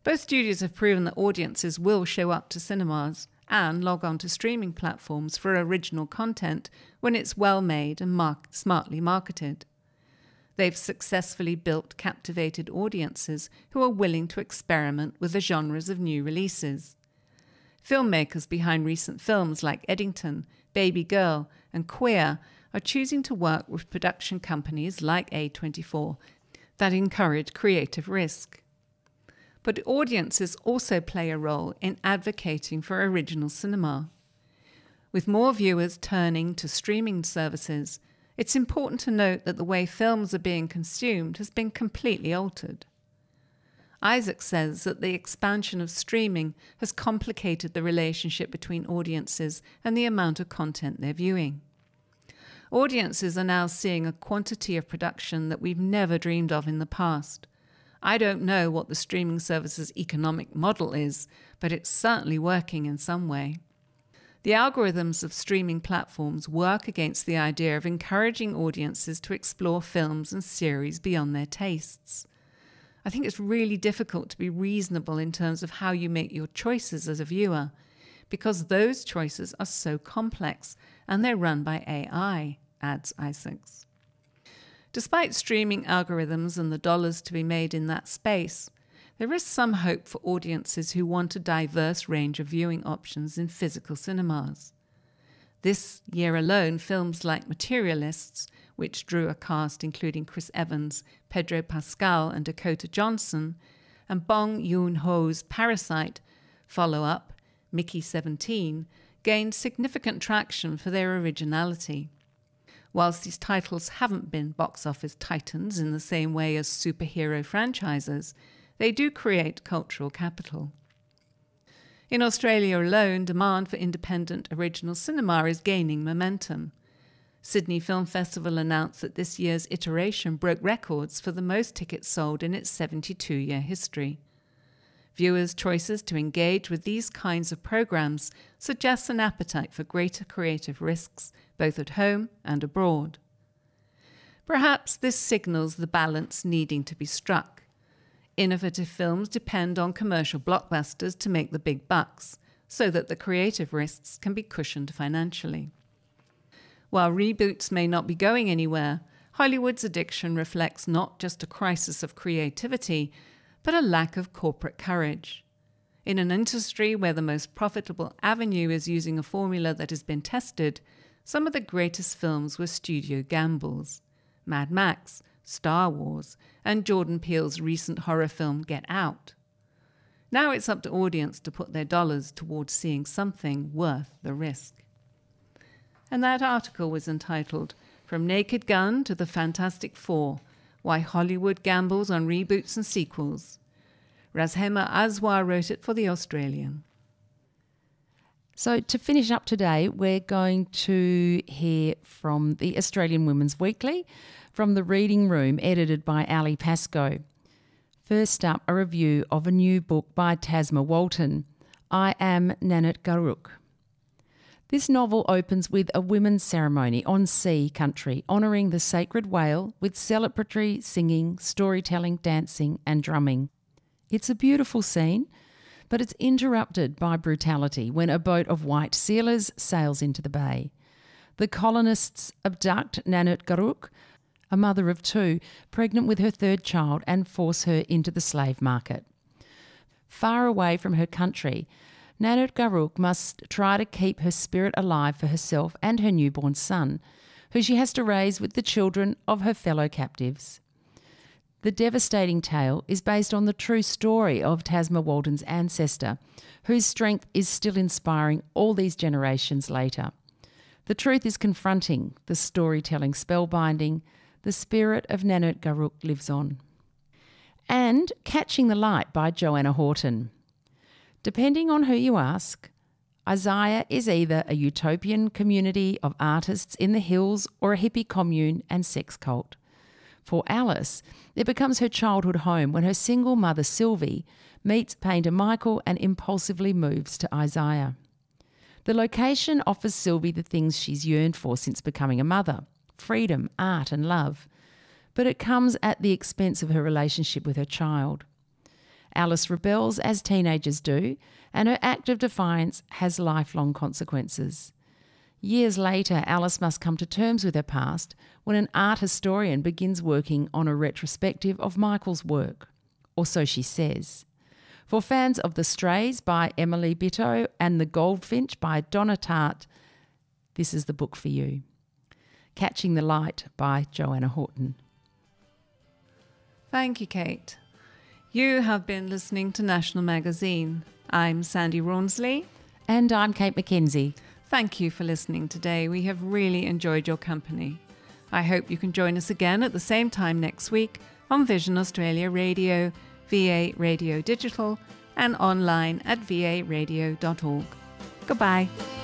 Both studios have proven that audiences will show up to cinemas and log on to streaming platforms for original content when it's well made and smartly marketed. They've successfully built captivated audiences who are willing to experiment with the genres of new releases. Filmmakers behind recent films like Eddington, Baby Girl, and Queer are choosing to work with production companies like A24 that encourage creative risk. But audiences also play a role in advocating for original cinema. With more viewers turning to streaming services, it's important to note that the way films are being consumed has been completely altered. Isaac says that the expansion of streaming has complicated the relationship between audiences and the amount of content they're viewing. Audiences are now seeing a quantity of production that we've never dreamed of in the past. I don't know what the streaming service's economic model is, but it's certainly working in some way. The algorithms of streaming platforms work against the idea of encouraging audiences to explore films and series beyond their tastes. I think it's really difficult to be reasonable in terms of how you make your choices as a viewer, because those choices are so complex and they're run by AI, adds Isaacs. Despite streaming algorithms and the dollars to be made in that space, there is some hope for audiences who want a diverse range of viewing options in physical cinemas. This year alone, films like Materialists, which drew a cast including Chris Evans, Pedro Pascal and Dakota Johnson, and Bong Joon-ho's Parasite follow-up, Mickey 17, gained significant traction for their originality. Whilst these titles haven't been box office titans in the same way as superhero franchises, they do create cultural capital. In Australia alone, demand for independent original cinema is gaining momentum. Sydney Film Festival announced that this year's iteration broke records for the most tickets sold in its 72-year history. Viewers' choices to engage with these kinds of programs suggest an appetite for greater creative risks, both at home and abroad. Perhaps this signals the balance needing to be struck. Innovative films depend on commercial blockbusters to make the big bucks, so that the creative risks can be cushioned financially. While reboots may not be going anywhere, Hollywood's addiction reflects not just a crisis of creativity, but a lack of corporate courage. In an industry where the most profitable avenue is using a formula that has been tested, some of the greatest films were studio gambles. Mad Max, Star Wars, and Jordan Peele's recent horror film Get Out. Now it's up to audience to put their dollars towards seeing something worth the risk. And that article was entitled, From Naked Gun to the Fantastic Four, Why Hollywood Gambles on Reboots and Sequels. Razhema Aswar wrote it for The Australian. So to finish up today, we're going to hear from the Australian Women's Weekly, from the Reading Room, edited by Ali Pascoe. First up, a review of a new book by Tasma Walton, I Am Nanit Garuk. This novel opens with a women's ceremony on sea country, honouring the sacred whale with celebratory singing, storytelling, dancing and drumming. It's a beautiful scene, but it's interrupted by brutality when a boat of white sealers sails into the bay. The colonists abduct Nanit Garuk, a mother of two, pregnant with her third child, and force her into the slave market. Far away from her country, Nanit Garuk must try to keep her spirit alive for herself and her newborn son, who she has to raise with the children of her fellow captives. The devastating tale is based on the true story of Tasma Walton's ancestor, whose strength is still inspiring all these generations later. The truth is confronting, the storytelling spellbinding, the spirit of Nanit Garuk lives on. And Catching the Light by Joanna Horton. Depending on who you ask, Isaiah is either a utopian community of artists in the hills or a hippie commune and sex cult. For Alice, it becomes her childhood home when her single mother Sylvie meets painter Michael and impulsively moves to Isaiah. The location offers Sylvie the things she's yearned for since becoming a mother: freedom, art and love. But it comes at the expense of her relationship with her child. Alice rebels as teenagers do, and her act of defiance has lifelong consequences. Years later, Alice must come to terms with her past when an art historian begins working on a retrospective of Michael's work, or so she says. For fans of The Strays by Emily Bitto and The Goldfinch by Donna Tartt, this is the book for you. Catching the Light by Joanna Horton. Thank you, Kate. You have been listening to National Magazine. I'm Sandy Rawnsley. And I'm Kate McKenzie. Thank you for listening today. We have really enjoyed your company. I hope you can join us again at the same time next week on Vision Australia Radio, VA Radio Digital, and online at varadio.org. Goodbye.